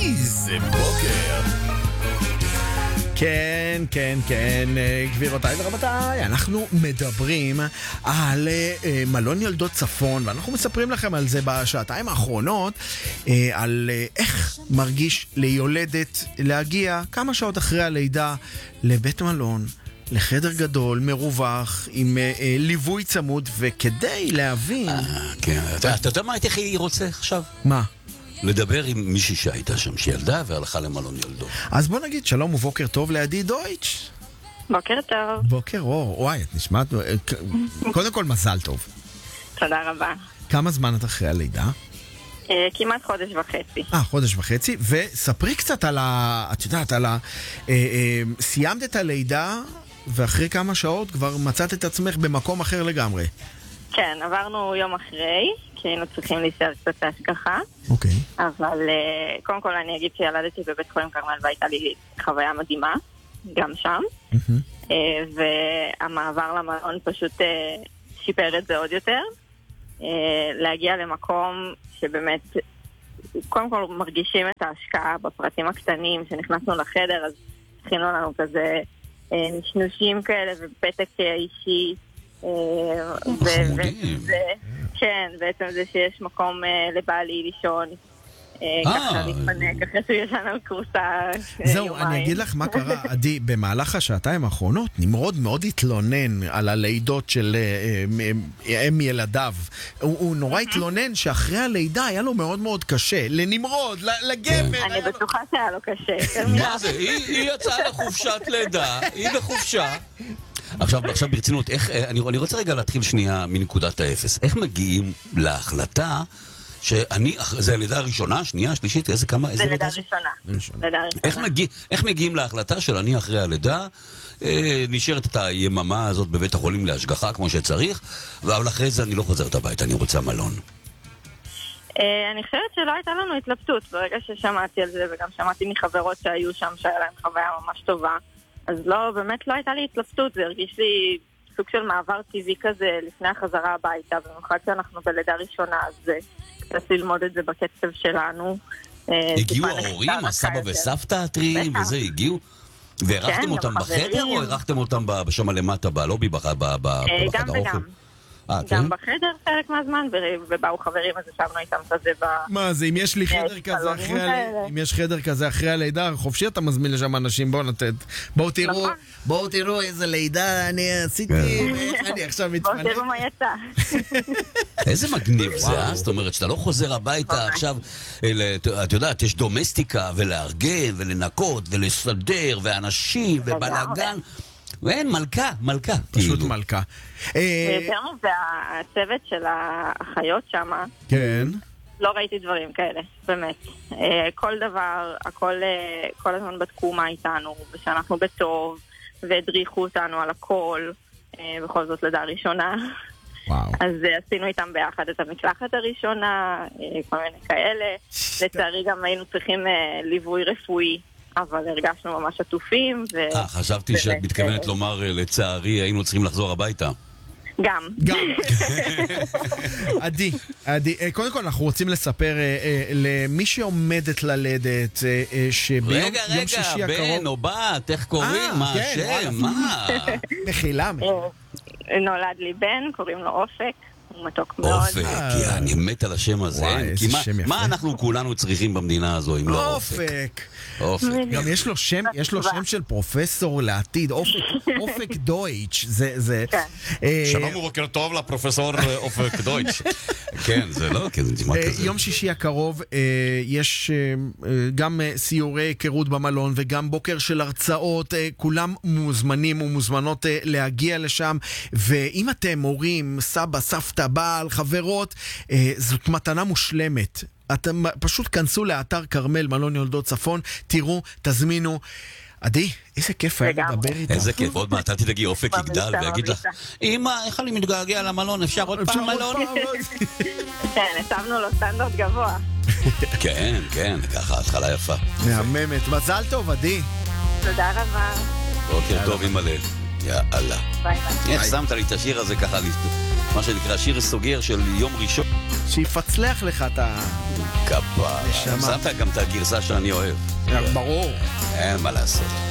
איזה בוקר. כן, כן, כן, גבירותיי ורבותיי, אנחנו מדברים על מלון יולדות צפון, ואנחנו מספרים לכם על זה בשעתיים האחרונות, על איך מרגיש ליולדת להגיע כמה שעות אחרי הלידה לבית מלון, לחדר גדול, מרווח, עם ליווי צמוד, וכדי להבין... כן, אתה יודע מה הייתי רוצה עכשיו? מה? לדבר עם מישהי שהייתה שם, שילדה והלכה למלון יולדות. אז בוא נגיד שלום ובוקר טוב לעדי דויטש. בוקר טוב. בוקר אור. וואי, את נשמעת... קודם כל מזל טוב. תודה רבה. כמה זמן את אחרי הלידה? כמעט חודש וחצי. חודש וחצי. וספרי קצת על את יודעת, על סיימת את הלידה, ואחרי כמה שעות כבר מצאת את עצמך במקום אחר לגמרי. כן, עברנו יום אחרי, כי היינו צריכים להישאר קצת השגחה. אוקיי. אבל קודם כל אני אגיד שילדתי בבית חולים כרמל, והייתה לי חוויה מדהימה, גם שם. והמעבר למלון פשוט שיפר את זה עוד יותר. להגיע למקום שבאמת, קודם כל מרגישים את ההשקעה בפרטים הקטנים, שנכנסנו לחדר, אז הכינו לנו כזה נשנושים כאלה ופתק אישי. כן, בעצם זה שיש מקום לבעלי לישון ככה להתפנק אחרי שהוא ישן על קורסה זהו, אני אגיד לך מה קרה, עדי, במהלך השעתיים האחרונות נמרוד מאוד התלונן על הלידות של אם ילדיו. הוא נורא התלונן שאחרי הלידה היה לו מאוד מאוד קשה, לנמרוד, לגמל. אני בטוחה שהיה לו קשה. מה זה? היא יצאה לחופשת לידה, היא בחופשה. עכשיו ברצינות, אני רוצה רגע להתחיל שנייה מנקודת האפס. איך מגיעים להחלטה זה הלידה הראשונה, שנייה, שלישית, איזה כמה? זה לידה ראשונה. איך מגיעים להחלטה של אני אחרי הלידה, נשארת את היממה הזאת בבית החולים להשגחה כמו שצריך, אבל אחרי זה אני לא חוזרת הביתה, אני רוצה מלון. אני חושבת שלא הייתה לנו התלבטות ברגע ששמעתי על זה, וגם שמעתי מחברות שהיו שם שהיה להם חוויה ממש טובה. אז לא, באמת לא הייתה לי התלבטות, זה הרגיש לי סוג של מעבר טבעי כזה לפני החזרה הביתה, במיוחד שאנחנו בלידה ראשונה, אז קצת ללמוד את זה בקצב שלנו. הגיעו ההורים, הסבא וסבתא הטריים וזה, הגיעו? והערכתם אותם בחדר או הערכתם אותם שם למטה, בלובי, בחדר האוכל? גם בחדר חלק מהזמן, ובאו חברים, אז ישבנו איתם כזה מה זה, אם יש לי חדר כזה אחרי הלידה, אם יש חדר כזה אחרי הלידה, חופשי אתה מזמין לשם אנשים, בואו תראו איזה לידה אני עשיתי, אני עכשיו מתפנק. בואו תראו מה יצא. איזה מגניב זה, זאת אומרת שאתה לא חוזר הביתה עכשיו, את יודעת, יש דומסטיקה ולארגן ולנקות ולסדר ואנשים ובלגן. ואין, מלכה. פשוט מלכה. יותר מזה, הצוות של האחיות שם, כן. לא ראיתי דברים כאלה, באמת. כל דבר, כל הזמן בדקו מה איתנו, ושאנחנו בטוב, והדריכו אותנו על הכל, בכל זאת לידה ראשונה. וואו. אז עשינו איתם ביחד את המקלחת הראשונה, כל מיני כאלה. לצערי גם היינו צריכים ליווי רפואי. אבל הרגשנו ממש עטופים. חשבתי שאת מתכוונת לומר, לצערי, היינו צריכים לחזור הביתה. גם. עדי, קודם כל אנחנו רוצים לספר למי שעומדת ללדת, שביום שישי הקרוב... רגע, בן או בת, איך קוראים? מה השם? מה? מחילה. נולד לי בן, קוראים לו אופק. הוא מתוק מאוד. אופק, אני מת על השם הזה. מה אנחנו כולנו צריכים במדינה הזו אם לא אופק? גם יש לו שם של פרופסור לעתיד, אופק דויטש. שלום ובוקר טוב לפרופסור אופק דויטש. כן, זה לא, כן, זה נשמע כזה. יום שישי הקרוב יש גם סיורי היכרות במלון וגם בוקר של הרצאות, כולם מוזמנים ומוזמנות להגיע לשם, ואם אתם הורים, סבא, סבתא, בעל, חברות, זאת מתנה מושלמת. אתם פשוט כנסו לאתר כרמל, מלון יולדות צפון, תראו, תזמינו. עדי, איזה כיף היה לדבר איתה. איזה כיף, עוד מעט תגידי אופק יגדל ויגיד לך, אמא, איך אני מתגעגע למלון, אפשר עוד פעם מלון? כן, הצבנו לו סטנדרט גבוה. כן, ככה, התחלה יפה. מהממת, מזל טוב, עדי. תודה רבה. בוקר טוב, אמא ליל. יאללה. ביי. איך שמת לי את השיר הזה ככה, מה שנקרא שיר סוגר של יום ראשון. שיפצלח לך את כפה. נשמה. שמת גם את הגרסה שאני אוהב. ברור. אין מה לעשות.